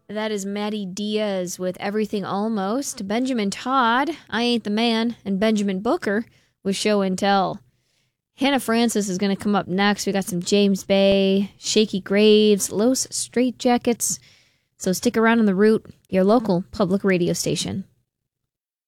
That is Maddie Diaz with Everything Almost. Benjamin Todd, I Ain't the Man, and Benjamin Booker with Show and Tell. Hannah Francis is going to come up next. We got some James Bay, Shaky Graves, Los Straitjackets. So stick around on The Root, your local public radio station.